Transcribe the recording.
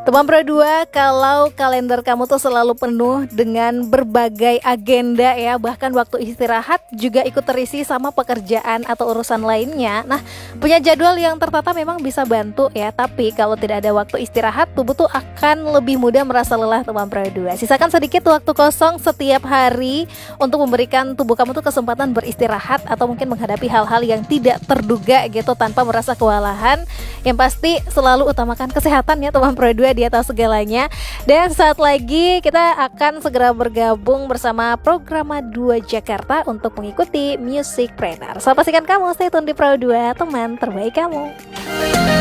Teman Pro 2, kalau kalender kamu tuh selalu penuh dengan berbagai agenda ya, bahkan waktu istirahat juga ikut terisi sama pekerjaan atau urusan lainnya. Nah, punya jadwal yang tertata memang bisa bantu ya, tapi kalau tidak ada waktu istirahat, tubuh tuh akan lebih mudah merasa lelah teman Pro 2. Sisakan sedikit waktu kosong setiap hari untuk memberikan tubuh kamu tuh kesempatan beristirahat atau mungkin menghadapi hal-hal yang tidak terduga gitu tanpa merasa kewalahan. Yang pasti selalu utamakan kesehatan ya teman Pro 2 di atas segalanya. Dan saat lagi kita akan segera bergabung bersama Programa 2 Jakarta untuk mengikuti Music Trainer. So pastikan kamu stay tune di Pro 2, teman terbaik kamu.